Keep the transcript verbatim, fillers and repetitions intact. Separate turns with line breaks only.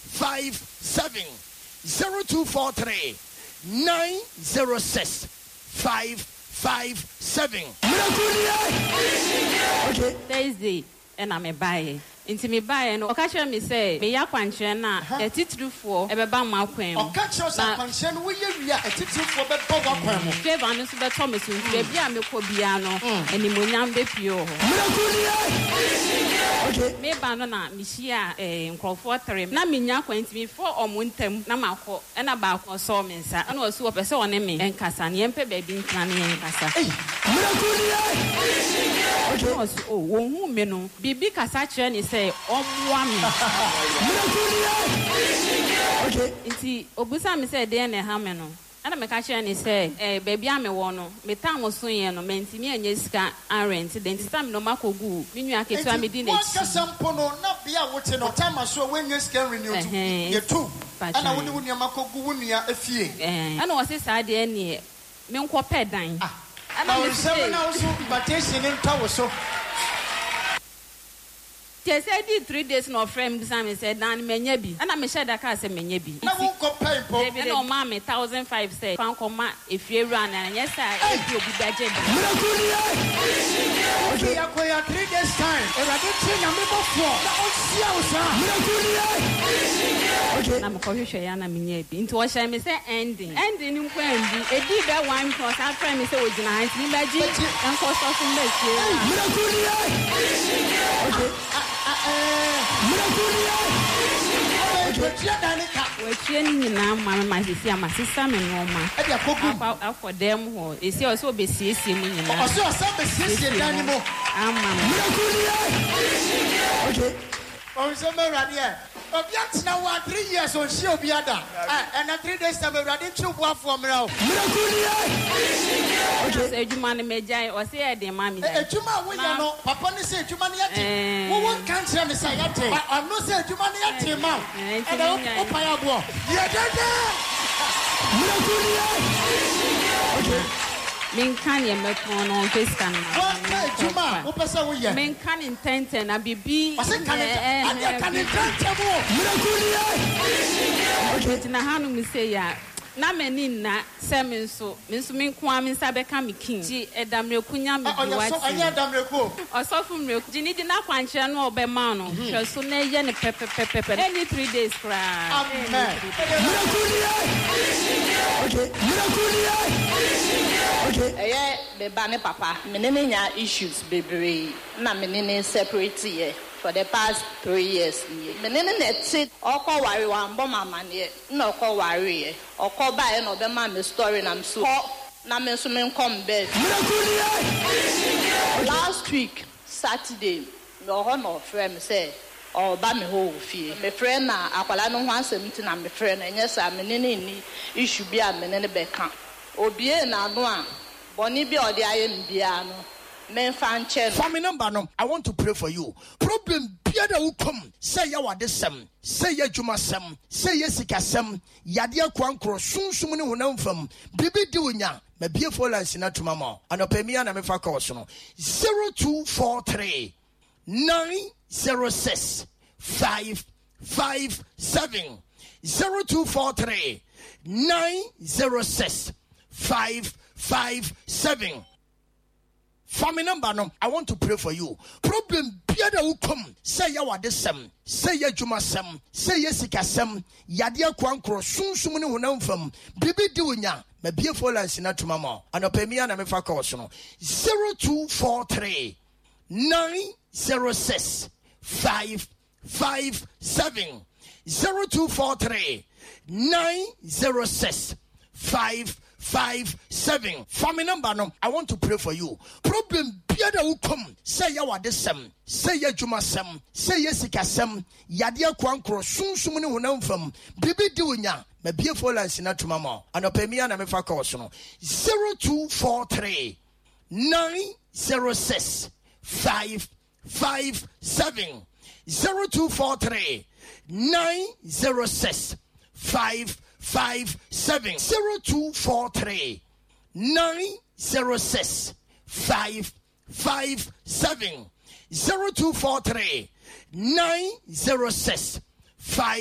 five seven. zero two four three nine zero six five five seven.
Okay. Thursday, and I'm a buyer. Into me buy and occasion me say, me ya quanchen na a titru for a baba ma quem.
Or catch us a quanchen, we are a titru for the Boba Quam.
Jevan is the Thomas, baby, I'm a cobiano, and the Munyam de Pio. Okay, me banana, Misia, a Crawford three. Na minya quaint me for or muntem, Namako, and about or saw me, sir, and also a person on me, and Cassan, Yempe baby, Clanny and Cassa. Okay, oh, won't menu, Bibi Cassachan is say, oh, one. Okay, inti Obusa me say, dear Nehameno. And I'm a catcher and he say, eh, baby, I'm a wono. Me time was soon, no mentini and Jessica Aren't, then this time no Marco Goo. Minuaki to me dinner.
Some pono not be a wooden or time I saw when you can renew your two. And I wouldn't win your Marco Goonia a few.
I know what's this idea near Minko Pedine.
And I was seven hours, but tasting in tower so.
Yes, I did three days no friend Simon said Dan Menyebi. And I'm a shadow cast a Menyebi.
I won't compare David
or mammy thousand five say found comma if you run and yes I will be better.
Okay, I three days time. And I didn't see a number four. Okay,
I'm a coffee Yana Menyebi. Into what I may say ending. Ending in Quendi. A deep that one because our friend is always nice. Imagine and cost of some best. We're training now, my sister, my sister, and Roma. For them, who is also be seeing me. Also, some sister animal.
Okay. Oh, some radio. Oh, yes, now one three years on she'll be other. And a three days time, I didn't show one from now.
Okay, you man may die or say, dear mammy.
Juma, we don't know. Papa said, Jumani, who won't cancel the Sayate. I'm not saying Jumani, mouth. And I hope I walk. Okay.
Men can you make one on this can?
Juma, what was we?
Men can intend and I be be. I
can intend.
Okay, Nahanu, me say, ya. Na menina semen so menso men kwa men sabe ka me king ti edamre kunya me bi wati
anya edamre ko
osofu mre gini di na kwanche no obema no hwe so na ye ne pepe pepe pepe any three days kra
amen okay okay
eh be ba ne papa menene nya issues bebre na menene separate ye for the past three years. Menene net oko wari wa mbo mama ne na oko wari e oko ba e no be ma me story na so na me so me come bed. Last week Saturday no ho no friend say o ba me ho fie me friend na akwala no ho asem ti na me friend na nya sa menene ni issue bi a menene be kan obie na no a boni bi odi aye mbia no.
Family number no, I want to pray for you. Problem biada will come. Say ya wade sem. Say ya juma sem. Say ya sika sem. Yadia kwankro sun sumuni hunam fam. Bibi diunya. Me beautiful lines in atuma mo. Ano pemia na me fa cause no. zero two four three nine zero six five five seven zero two four three nine zero six five five seven. Family number no, I want to pray for you. Problem biada will come. Say ya wade sem. Say ya juma sem. Say ya sika sem. Yadia kwankro sun sumuni hunam fam. Bibi diunya. Me beautiful lines in atuma mo. Ano pemia na me fa cause no. zero two four three nine zero six five five seven zero two four three nine zero six five five seven. Family number no, I want to pray for you. Problem biada will come. Say ya wade sem. Say ya juma sem. Say ya sika sem. Yadia kwankro sun sumuni hunam fam. Bibi diunya. Me beautiful lines in atuma mo. Ano pemia na me fa cause no. zero two four three nine zero six five five seven zero two four three nine zero six five five seven zero two four three nine zero six five five seven zero two four three nine zero six five